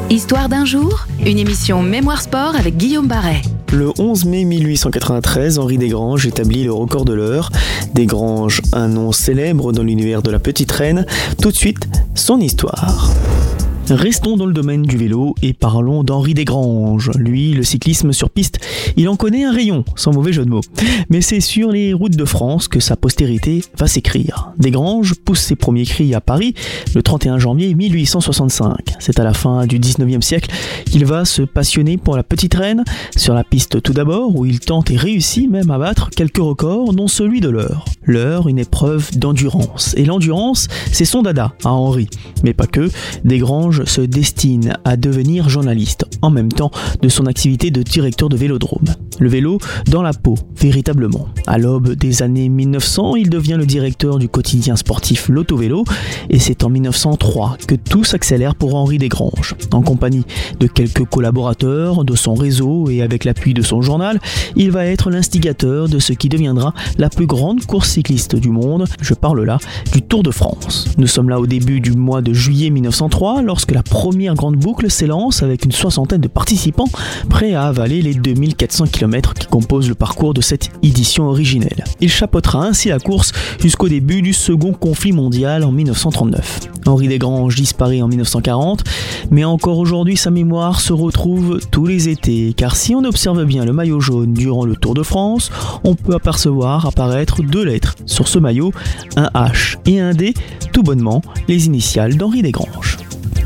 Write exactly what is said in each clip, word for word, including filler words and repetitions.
Histoire d'un jour, une émission Mémoire Sport avec Guillaume Barret. Le onze mai mille huit cent quatre-vingt-treize, Henri Desgranges établit le record de l'heure. Desgranges, un nom célèbre dans l'univers de la petite reine. Tout de suite, son histoire. Restons dans le domaine du vélo et parlons d'Henri Desgranges. Lui, le cyclisme sur piste, il en connaît un rayon, sans mauvais jeu de mots. Mais c'est sur les routes de France que sa postérité va s'écrire. Desgranges pousse ses premiers cris à Paris le trente et un janvier mille huit cent soixante-cinq. C'est à la fin du dix-neuvième siècle qu'il va se passionner pour la petite reine, sur la piste tout d'abord, où il tente et réussit même à battre quelques records, dont celui de l'heure. L'heure, une épreuve d'endurance. Et l'endurance, c'est son dada à Henri. Mais pas que, Desgranges se destine à devenir journaliste, en même temps de son activité de directeur de vélodrome. Le vélo dans la peau, véritablement. À l'aube des années mille neuf cents, il devient le directeur du quotidien sportif L'Auto-Vélo, et c'est en mille neuf cent trois que tout s'accélère pour Henri Desgranges. En compagnie de quelques collaborateurs, de son réseau et avec l'appui de son journal, il va être l'instigateur de ce qui deviendra la plus grande course cycliste du monde, je parle là du Tour de France. Nous sommes là au début du mois de juillet mille neuf cent trois, lorsque la première grande boucle s'élance avec une soixantaine de participants prêts à avaler les deux mille quatre cents kilomètres qui composent le parcours de cette édition originelle. Il chapeautera ainsi la course jusqu'au début du second conflit mondial en mille neuf cent trente-neuf. Henri Desgranges disparaît en mille neuf cent quarante, mais encore aujourd'hui sa mémoire se retrouve tous les étés, car si on observe bien le maillot jaune durant le Tour de France, on peut apercevoir apparaître deux lettres sur ce maillot, un H et un D, tout bonnement les initiales d'Henri Desgranges.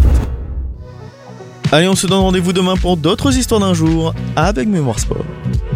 Allez, on se donne rendez-vous demain pour d'autres histoires d'un jour avec Mémoire Sport.